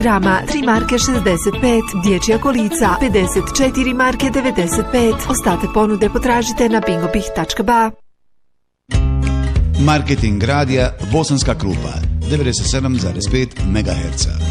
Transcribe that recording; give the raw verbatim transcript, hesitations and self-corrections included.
Rama tri marke šezdeset pet, dječja kolica pedeset četiri marke devedeset pet. Ostatak ponude potražite na bingobih tačka ba. Marketing radija Bosanska Krupa devedeset sedam zarez pet megaherca.